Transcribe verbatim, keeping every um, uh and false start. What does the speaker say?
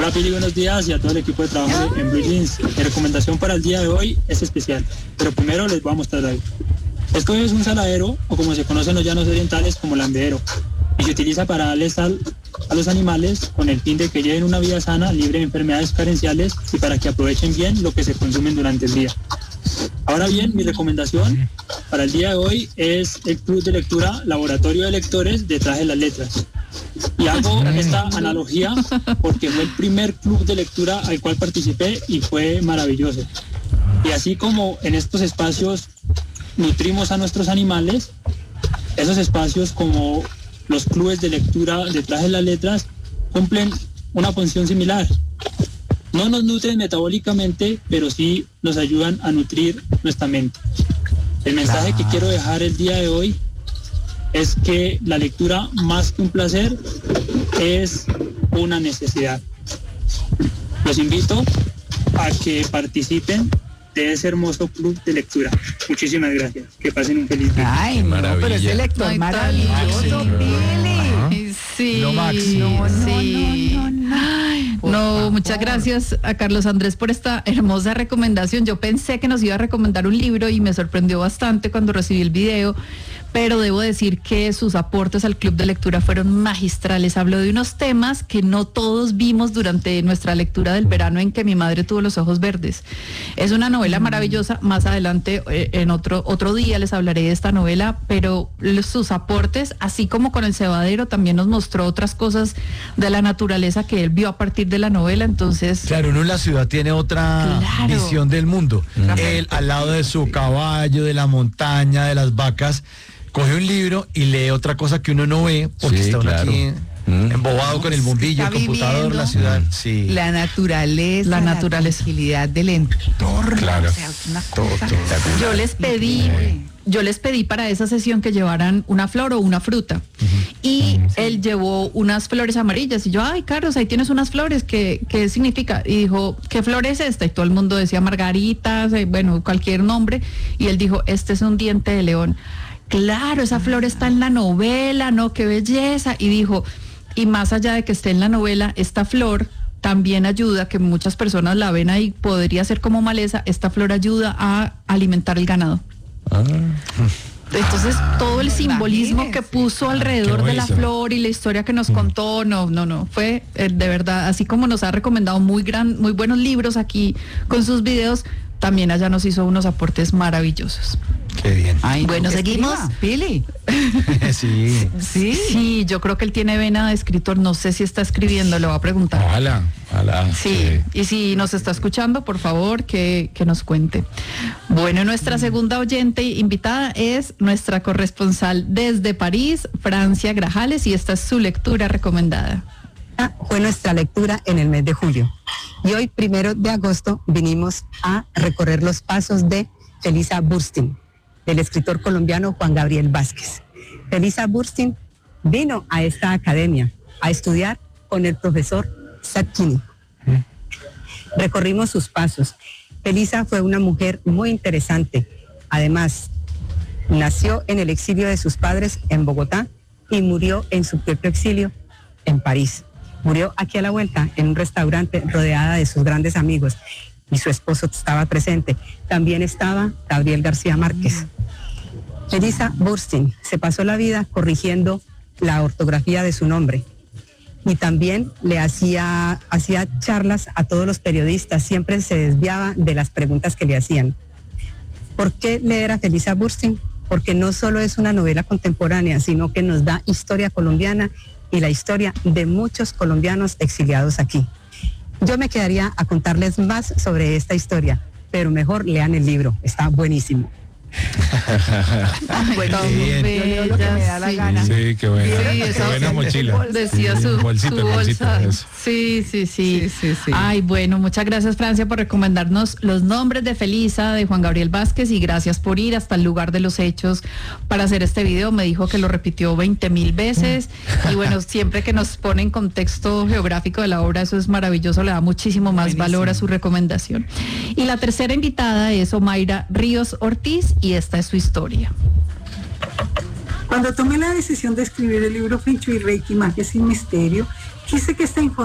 Hola Pili, buenos días y a todo el equipo de trabajo de, en Blue Jeans. Mi recomendación para el día de hoy es especial, pero primero les voy a mostrar algo. Esto es un saladero, o como se conoce en los llanos orientales como landero, y se utiliza para darle sal a los animales con el fin de que lleven una vida sana, libre de enfermedades carenciales y para que aprovechen bien lo que se consumen durante el día. Ahora bien, mi recomendación para el día de hoy es el Club de Lectura Laboratorio de Lectores detrás de las letras. Y hago esta analogía porque fue el primer club de lectura al cual participé y fue maravilloso. Y así como en estos espacios nutrimos a nuestros animales, esos espacios como los clubes de lectura detrás de las letras cumplen una función similar. No nos nutren metabólicamente, pero sí nos ayudan a nutrir nuestra mente. El mensaje que quiero dejar el día de hoy es que la lectura, más que un placer, es una necesidad. Los invito a que participen de ese hermoso club de lectura. Muchísimas gracias. Que pasen un feliz día. Ay, no, pero ese lector Ay, maravilloso, Pili. Sí, Lo máximo. No, no, sí. no, no, no. Ay, Por no, favor. muchas gracias a Carlos Andrés por esta hermosa recomendación. Yo pensé que nos iba a recomendar un libro y me sorprendió bastante cuando recibí el video, pero debo decir que sus aportes al club de lectura fueron magistrales. Habló de unos temas que no todos vimos durante nuestra lectura del verano en que mi madre tuvo los ojos verdes. Es una novela maravillosa. Más adelante, eh, en otro otro día les hablaré de esta novela, pero los- sus aportes, así como con El Cebadero, también nos mostró otras cosas de la naturaleza que él vio a partir de la novela. Entonces, Claro, uno en la ciudad tiene otra Claro. visión del mundo. Él al lado de su caballo, de la montaña, de las vacas, coge un libro y lee otra cosa que uno no ve porque Sí, está uno claro. aquí Mm. embobado con el bombillo, Está el computador, viviendo la ciudad. Sí. La naturaleza, La naturaleza. la tranquilidad del entorno. Claro. O sea, es una Todo, cosa. todo. yo les pedí, yo les pedí para esa sesión que llevaran una flor o una fruta. Y él llevó unas flores amarillas. Y yo, ay, Carlos, ahí tienes unas flores. ¿Qué, qué significa? Y dijo, ¿qué flor es esta? Y todo el mundo decía margaritas, eh, bueno, cualquier nombre. Y él dijo, este es un diente de león. Claro, esa flor está en la novela, ¿no? Qué belleza. Y dijo, y más allá de que esté en la novela, esta flor también ayuda, que muchas personas la ven ahí, podría ser como maleza, esta flor ayuda a alimentar el ganado. Ah. Entonces, todo el simbolismo Imagínense. que puso alrededor qué de la bonito. flor y la historia que nos contó, no, no, no, fue eh, de verdad, así como nos ha recomendado muy gran, muy buenos libros aquí con sus videos, también allá nos hizo unos aportes maravillosos. Qué bien. Ay, Bueno, no, que seguimos. escriba, Pili. Sí. Sí. Sí, yo creo que él tiene vena de escritor, no sé si está escribiendo, le voy a preguntar. Ojalá, ojalá. Sí, y si nos está escuchando, por favor, que, que nos cuente. Bueno, nuestra segunda oyente invitada es nuestra corresponsal desde París, Francia Grajales, y esta es su lectura recomendada. Fue nuestra lectura en el mes de julio. Y hoy, primero de agosto, vinimos a recorrer los pasos de Felisa Burstyn, del escritor colombiano Juan Gabriel Vázquez. Felisa Burstyn vino a esta academia a estudiar con el profesor Satkini. Recorrimos sus pasos. Felisa fue una mujer muy interesante. Además, nació en el exilio de sus padres en Bogotá y murió en su propio exilio en París. Murió aquí a la vuelta en un restaurante rodeada de sus grandes amigos y su esposo estaba presente. También estaba Gabriel García Márquez. Felisa Burstyn se pasó la vida corrigiendo la ortografía de su nombre y también le hacía, hacía charlas a todos los periodistas, siempre se desviaba de las preguntas que le hacían. ¿Por qué leer a Felisa Burstyn? Porque no solo es una novela contemporánea, sino que nos da historia colombiana y la historia de muchos colombianos exiliados aquí. Yo me quedaría a contarles más sobre esta historia, pero mejor lean el libro, está buenísimo. Bueno, Qué bien. Yo leo lo que me da la gana. Sí, qué bueno. Sí, Qué eso buena mochila. decía Sí, su, bolsita, su bolsita, bolsa. eso. Sí, sí, sí, Sí, sí, sí. Ay, bueno, muchas gracias, Francia, por recomendarnos los nombres de Felisa, de Juan Gabriel Vázquez, y gracias por ir hasta el lugar de los hechos para hacer este video. Me dijo que lo repitió veinte mil veces. Y bueno, siempre que nos pone en contexto geográfico de la obra, eso es maravilloso, le da muchísimo más Buenísimo. valor a su recomendación. Y la tercera invitada es Omaira Ríos Ortiz, y esta es su historia. Cuando tomé la decisión de escribir el libro Fincho y Reiki, Magia sin Misterio, quise que esta información